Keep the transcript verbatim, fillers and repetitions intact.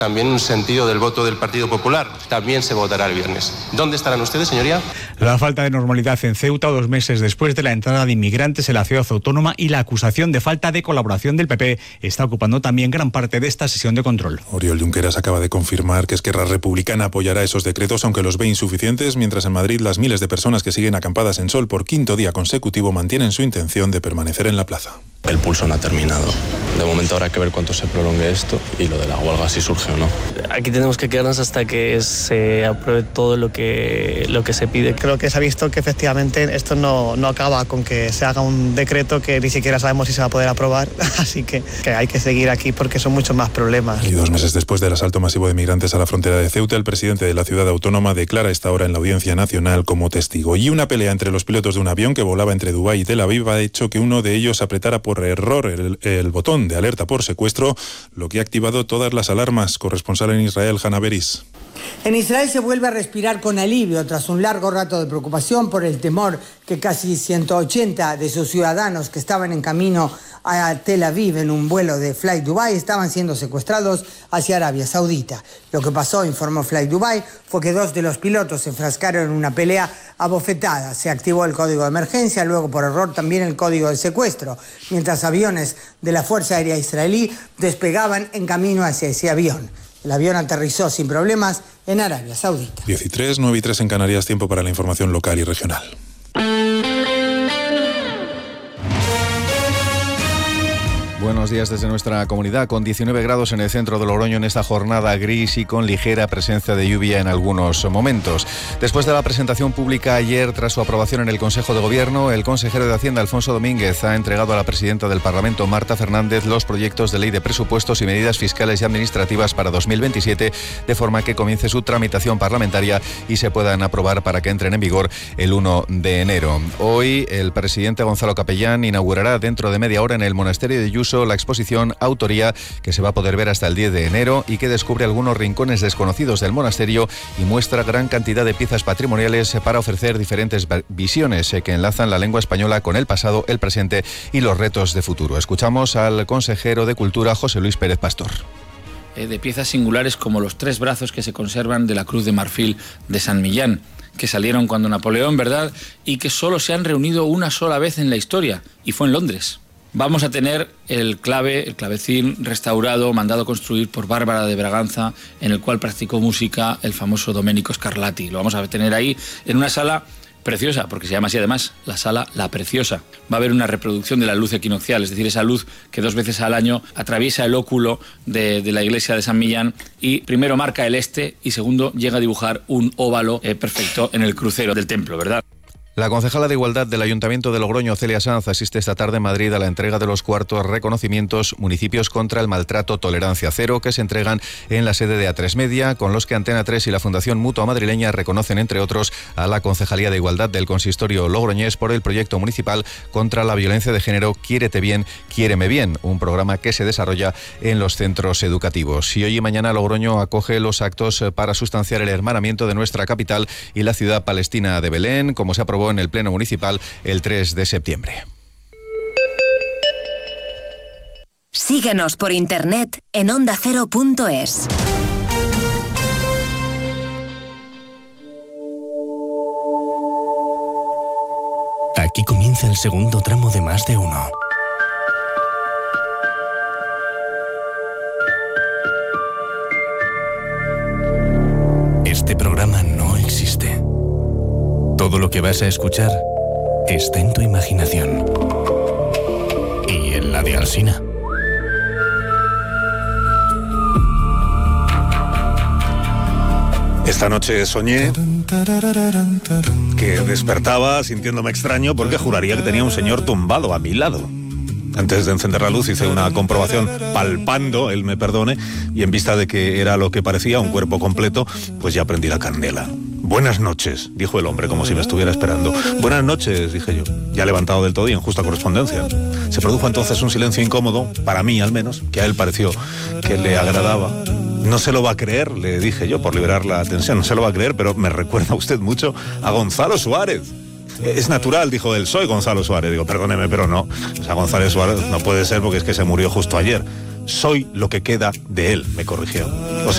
También un sentido del voto del Partido Popular. También se votará el viernes. ¿Dónde estarán ustedes, señoría? La falta de normalidad en Ceuta dos meses después de la entrada de inmigrantes en la ciudad autónoma y la acusación de falta de colaboración del P P está ocupando también gran parte de esta sesión de control. Oriol Junqueras acaba de confirmar que Esquerra Republicana apoyará esos decretos, aunque los ve insuficientes, mientras en Madrid las miles de personas que siguen acampadas en Sol por quinto día consecutivo mantienen su intención de permanecer en la plaza. El pulso no ha terminado. De momento habrá que ver cuánto se prolongue esto y lo de la huelga si surge o no. Aquí tenemos que quedarnos hasta que se apruebe todo lo que, lo que se pide. Creo que se ha visto que efectivamente esto no, no acaba con que se haga un decreto que ni siquiera sabemos si se va a poder aprobar, así que, que hay que seguir aquí porque son muchos más problemas. Y dos meses después del asalto masivo de migrantes a la frontera de Ceuta, el presidente de la ciudad autónoma declara esta hora en la Audiencia Nacional como testigo. Y una pelea entre los pilotos de un avión que volaba entre Dubái y Tel Aviv ha hecho que uno de ellos apretara por error el, el botón de alerta por secuestro, lo que ha activado todas las alarmas. Corresponsal en Israel, Hanna Beris. En Israel se vuelve a respirar con alivio tras un largo rato de preocupación por el temor que casi ciento ochenta de sus ciudadanos que estaban en camino a Tel Aviv en un vuelo de Fly Dubai estaban siendo secuestrados hacia Arabia Saudita. Lo que pasó, informó Fly Dubai, fue que dos de los pilotos se enfrascaron en una pelea a bofetadas. Se activó el código de emergencia, luego por error también el código de secuestro, mientras aviones de la Fuerza Aérea Israelí despegaban en camino hacia ese avión. El avión aterrizó sin problemas en Arabia Saudita. diez y tres, nueve y tres en Canarias, tiempo para la información local y regional. Buenos días desde nuestra comunidad, con diecinueve grados en el centro de Logroño en esta jornada gris y con ligera presencia de lluvia en algunos momentos. Después de la presentación pública ayer, tras su aprobación en el Consejo de Gobierno, el consejero de Hacienda, Alfonso Domínguez, ha entregado a la presidenta del Parlamento, Marta Fernández, los proyectos de ley de presupuestos y medidas fiscales y administrativas para dos mil veintisiete, de forma que comience su tramitación parlamentaria y se puedan aprobar para que entren en vigor el uno de enero. Hoy, el presidente Gonzalo Capellán inaugurará dentro de media hora en el Monasterio de Yuso la exposición Autoría, que se va a poder ver hasta el diez de enero y que descubre algunos rincones desconocidos del monasterio y muestra gran cantidad de piezas patrimoniales para ofrecer diferentes visiones que enlazan la lengua española con el pasado, el presente y los retos de futuro. Escuchamos al consejero de Cultura, José Luis Pérez Pastor. De piezas singulares como los tres brazos que se conservan de la Cruz de Marfil de San Millán, que salieron cuando Napoleón, ¿verdad?, y que solo se han reunido una sola vez en la historia, y fue en Londres. Vamos a tener el clave, el clavecín restaurado, mandado construir por Bárbara de Braganza, en el cual practicó música el famoso Domenico Scarlatti. Lo vamos a tener ahí en una sala preciosa, porque se llama así además, la sala La Preciosa. Va a haber una reproducción de la luz equinoccial, es decir, esa luz que dos veces al año atraviesa el óculo de, de la iglesia de San Millán y primero marca el este y segundo llega a dibujar un óvalo eh, perfecto en el crucero del templo, ¿verdad? La concejala de Igualdad del Ayuntamiento de Logroño, Celia Sanz, asiste esta tarde en Madrid a la entrega de los cuartos reconocimientos Municipios contra el Maltrato Tolerancia Cero, que se entregan en la sede de A tres Media, con los que Antena tres y la Fundación Mutua Madrileña reconocen, entre otros, a la Concejalía de Igualdad del Consistorio Logroñés por el proyecto municipal contra la violencia de género Quiérete Bien, Quiéreme Bien, un programa que se desarrolla en los centros educativos. Y hoy y mañana Logroño acoge los actos para sustanciar el hermanamiento de nuestra capital y la ciudad palestina de Belén, como se aprobó en el Pleno Municipal el tres de septiembre. Síguenos por internet en onda cero punto es. Aquí comienza el segundo tramo de Más de Uno. Este programa no existe. Todo lo que vas a escuchar está en tu imaginación y en la de Alsina. Esta noche soñé que despertaba sintiéndome extraño porque juraría que tenía un señor tumbado a mi lado. Antes de encender la luz hice una comprobación palpando, él me perdone, y en vista de que era lo que parecía, un cuerpo completo, pues ya prendí la candela. Buenas noches, dijo el hombre como si me estuviera esperando. Buenas noches, dije yo, ya levantado del todo y en justa correspondencia. Se produjo entonces un silencio incómodo, para mí al menos, que a él pareció que le agradaba. No se lo va a creer, le dije yo, por liberar la tensión, no se lo va a creer, pero me recuerda usted mucho a Gonzalo Suárez. Es natural, dijo él, soy Gonzalo Suárez. Digo, perdóneme, pero no. O sea, Gonzalo Suárez no puede ser porque es que se murió justo ayer. Soy lo que queda de él, me corrigió.